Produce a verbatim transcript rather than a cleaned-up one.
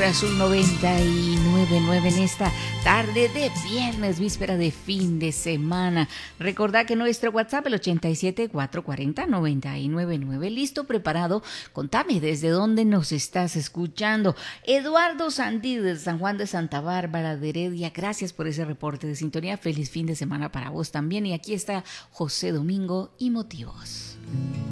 Azul noventa y nueve punto nueve en esta tarde de viernes, víspera de fin de semana. Recordá que nuestro WhatsApp, el ochenta y siete, cuatrocientos cuarenta, noventa y nueve nueve, listo, preparado. Contame desde dónde nos estás escuchando. Eduardo Sandí de San Juan de Santa Bárbara de Heredia, gracias por ese reporte de sintonía. Feliz fin de semana para vos también. Y aquí está José Domingo y motivos.